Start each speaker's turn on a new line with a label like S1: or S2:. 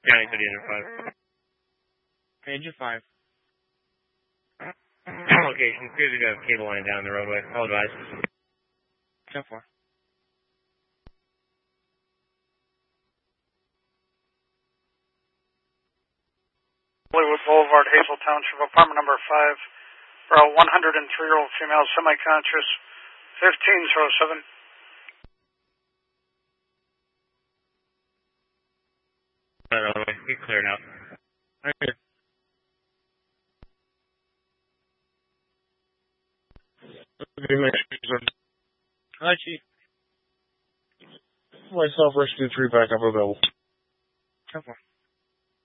S1: County City Engine 5.
S2: Engine 5.
S1: Location, appears to have a cable line down the roadway. I'll advise.
S2: 10-4.
S3: Hollywood Boulevard, Hazel Township, apartment number 5, for a 103-year-old female semi-conscious, 1507.
S1: Get cleared out.
S2: Okay. Hi, Chief. Myself, Rescue 3 backup available. 10-4.